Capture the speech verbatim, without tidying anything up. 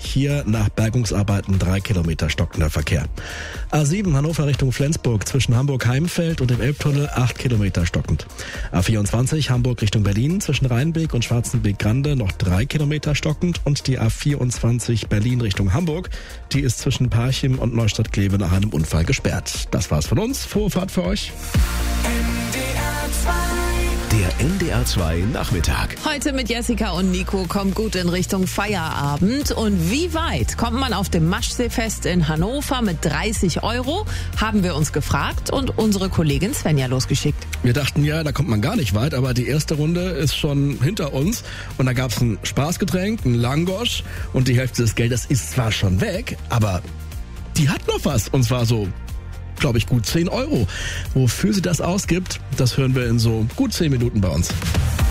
Hier nach Bergungsarbeiten drei Kilometer stockender Verkehr. A sieben Hannover Richtung Flensburg zwischen Hamburg-Heimfeld und dem Elbtunnel acht Kilometer stockend. A vierundzwanzig Hamburg Richtung Berlin zwischen Rheinbeek und Schwarzenbeek-Grande noch drei Kilometer stockend und die A vierundzwanzig Berlin Richtung Hamburg, die ist zwischen Parchim und Neustadt-Kleve nach einem Unfall gesperrt. Das war's von uns. Frohe Fahrt für euch. Der N D R zwei Nachmittag. Heute mit Jessica und Nico kommt gut in Richtung Feierabend. Und wie weit kommt man auf dem Maschseefest in Hannover mit dreißig Euro? Haben wir uns gefragt und unsere Kollegin Svenja losgeschickt. Wir dachten, ja, da kommt man gar nicht weit, aber die erste Runde ist schon hinter uns. Und da gab's ein Spaßgetränk, ein Langosch und die Hälfte des Geldes ist zwar schon weg, aber die hat noch was. Und zwar so, glaube ich, gut zehn Euro. Wofür sie das ausgibt, das hören wir in so gut zehn Minuten bei uns.